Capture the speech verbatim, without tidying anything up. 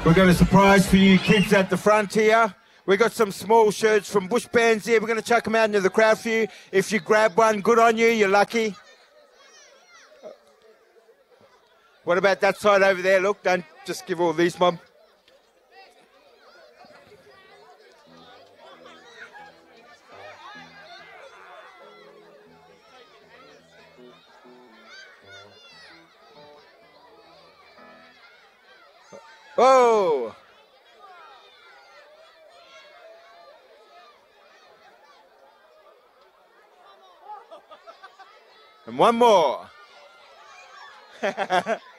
We've got a surprise for you kids at the front here. We've got some small shirts from Bush Bands here. We're going to chuck them out into the crowd for you. If you grab one, good on you, you're lucky. What about that side over there? Look, don't just give all these, Mum. Oh! And one more.